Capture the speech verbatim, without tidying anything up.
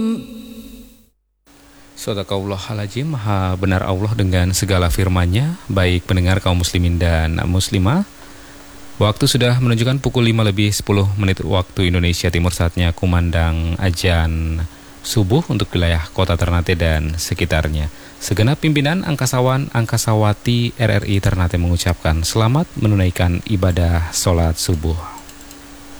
Sadaqallahul-Azim, maha benar Allah dengan segala firman-Nya. Baik pendengar kaum muslimin dan muslimah, waktu sudah menunjukkan pukul lima lebih sepuluh menit waktu Indonesia Timur. Saatnya kumandang azan subuh untuk wilayah kota Ternate dan sekitarnya. Segenap pimpinan angkasawan angkasawati R R I Ternate mengucapkan selamat menunaikan ibadah sholat subuh.